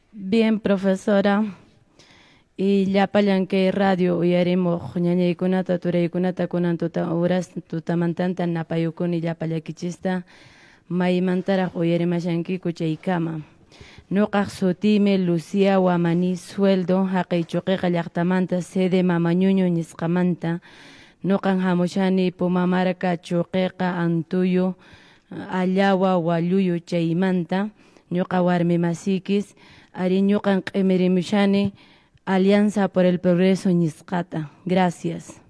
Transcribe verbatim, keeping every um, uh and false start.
Bien, profesora. Y llapallankay radio uyarimuq ñañaykunata turaykunata kunan tuta horas tutamantanta napayukuni llapallakichista maymantaraq uyarimashankiku chaykama. Nuqaq sutimi Lucia Wamani Sueldo haqay chuqiqa llaqtamanta sede Mamañuño nisqamanta. Nuqan hamushani Pumamarca chuqiqa Antuyu Allawa Walluyu chaymanta. Ñuqa warmi masikis ari ñuqan q'imirimushani Alianza por el Progreso nisqata. Gracias.